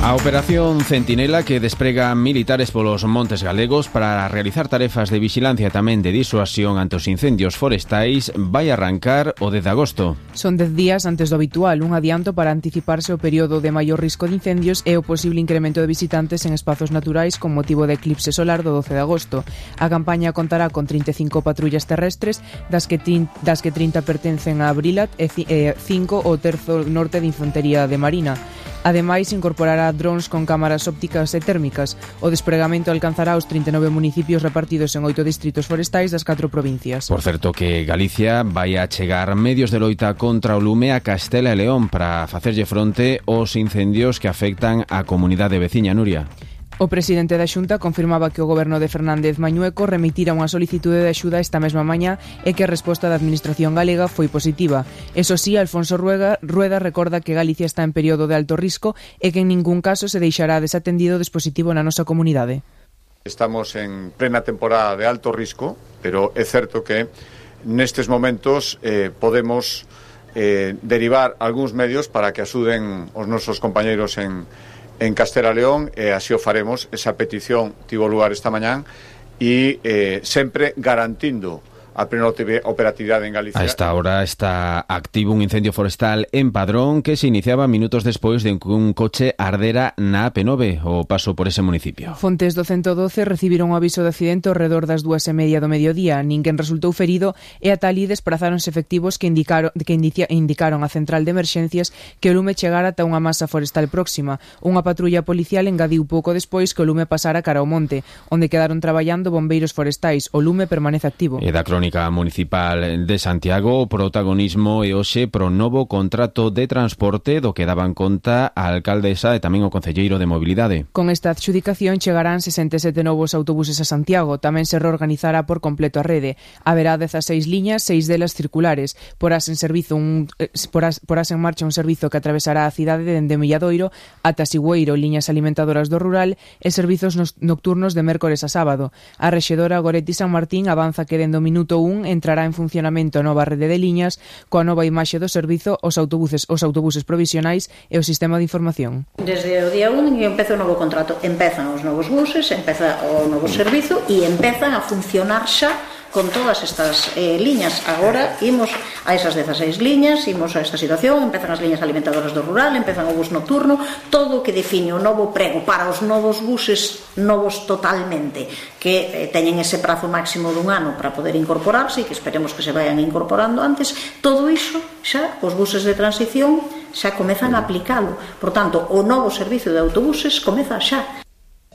A Operación Centinela, que desprega militares polos montes galegos para realizar tarefas de vixilancia e tamén de disuasión ante os incendios forestais, vai arrancar o 10 de agosto. Son 10 días antes do habitual, un adianto para anticiparse o período de maior risco de incendios e o posible incremento de visitantes en espazos naturais con motivo de eclipse solar do 12 de agosto. A campaña contará con 35 patrullas terrestres, das que 30 pertencen a Brilat e 5 o Terzo Norte de Infantería de Marina. Ademais, incorporará drons con cámaras ópticas e térmicas. O despregamento alcanzará os 39 municipios repartidos en 8 distritos forestais das 4 provincias. Por certo que Galicia vai a chegar medios de loita contra o lume a Castela e León para facerlle fronte aos incendios que afectan a comunidade veciña. Nuria. O presidente da Xunta confirmaba que o goberno de Fernández Mañueco remitira unha solicitude de axuda esta mesma mañá e que a resposta da administración galega foi positiva. Eso sí, Alfonso Rueda recorda que Galicia está en período de alto risco e que en ningún caso se deixará desatendido o dispositivo na nosa comunidade. Estamos en plena temporada de alto risco, pero é certo que nestes momentos podemos derivar algúns medios para que axuden os nosos compañeiros en Castela e León, e así o faremos. Esa petición tivo lugar esta mañán e sempre garantindo a plena operatividade en Galicia. A esta hora está activo un incendio forestal en Padrón que se iniciaba minutos despois de que un coche ardera na AP9 o paso por ese municipio. Fontes do 112 recibiron un aviso de accidente ao redor das 2:30 do mediodía. Ninguén resultou ferido e ata ali desprazáronse efectivos que indicaron a central de emerxencias que o lume chegara ata unha masa forestal próxima. Unha patrulla policial engadiu pouco despois que o lume pasara cara ao monte, onde quedaron traballando bombeiros forestais. O lume permanece activo. E da Crónica Municipal de Santiago, o protagonismo é hoxe pro novo contrato de transporte do que daban conta a alcaldesa e tamén o concelleiro de Mobilidade. Con esta adxudicación chegarán 67 novos autobuses a Santiago. Tamén se reorganizará por completo a rede. Haberá 16 liñas, 6 delas circulares. Porás en marcha un servizo que atravesará a cidade dende Milladoiro ata Sigüeiro, liñas alimentadoras do rural e servizos nocturnos de mércores a sábado. A rexedora Goretti San Martín avanza que dende o minuto 1 entrará en funcionamento a nova rede de liñas coa nova imaxe do servizo, os autobuses provisionais e o sistema de información. Desde o día 1 que empeza o novo contrato, empezan os novos buses, empeza o novo servizo e empezan a funcionar xa con todas estas liñas. Agora imos a esas 16 liñas, imos a esta situación, empezan as liñas alimentadoras do rural, empezan o bus nocturno, todo o que define o novo prego para os novos buses, novos totalmente, que teñen ese prazo máximo dun ano para poder incorporarse e que esperemos que se vayan incorporando antes. Todo iso xa, os buses de transición xa comezan a aplicalo. Por tanto, o novo servicio de autobuses comeza xa.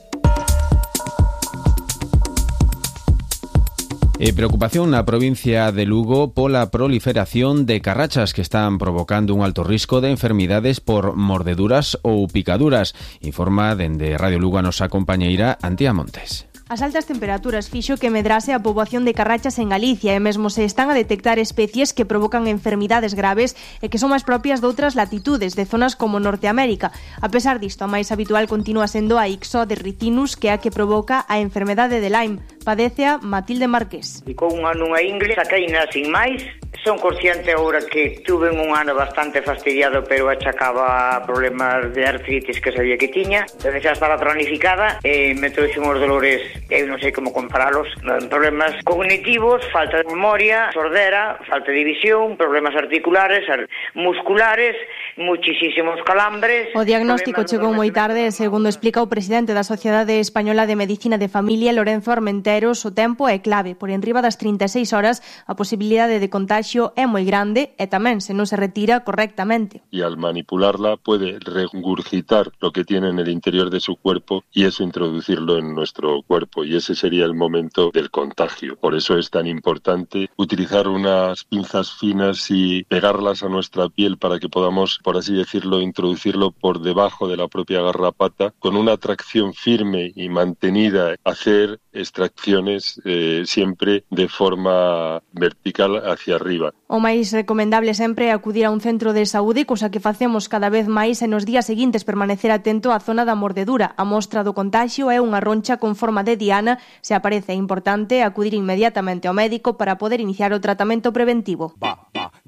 E preocupación na provincia de Lugo pola proliferación de carrachas que están provocando un alto risco de enfermidades por mordeduras ou picaduras, informa dende Radio Lugo a nosa compañeira Antía Montes. As altas temperaturas fixo que medrase a poboación de carrachas en Galicia e mesmo se están a detectar especies que provocan enfermidades graves e que son máis propias de outras latitudes, de zonas como Norteamérica. A pesar disto, a máis habitual continúa sendo a Ixodes ricinus, que é a que provoca a enfermedade de Lyme. Padécea Matilde Marqués. Ficou un ano nunha ingle, saqueina sin máis. Son consciente agora que tuve un ano bastante fastidiado, pero achacaba problemas de artritis que sabía que tiña. Entonces xa estaba cronificada e me trouxe uns dolores, eu non sei como comparalos, problemas cognitivos, falta de memoria, sordera, falta de visión, problemas articulares, musculares, muchísimos calambres. O diagnóstico chegou moi tarde e, segundo explica o presidente da Sociedade Española de Medicina de Familia, Lorenzo Armenteros, o tempo é clave. Por enriba das 36 horas, a posibilidade de contagio é moi grande e tamén se non se retira correctamente. Y al manipularla puede regurgitar lo que tiene en el interior de su cuerpo y eso introducirlo en nuestro cuerpo, y ese sería el momento del contagio. Por eso es tan importante utilizar unas pinzas finas y pegarlas a nuestra piel para que podamos, por así decirlo, introducirlo por debajo de la propia garrapata, con una tracción firme y mantenida, hacer extracciones siempre de forma vertical hacia arriba. O máis recomendable sempre é acudir a un centro de saúde, cousa que facemos cada vez máis, e nos días seguintes permanecer atento á zona da mordedura. A mostra do contagio é unha roncha con forma de diana. Se aparece, é importante acudir inmediatamente ao médico para poder iniciar o tratamento preventivo.